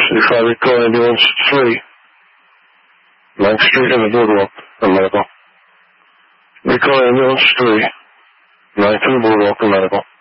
65 Rico Ambulance 3, 9th Street and the Boardwalk, and medical. Rico Ambulance 3, 9th and the Boardwalk, and medical.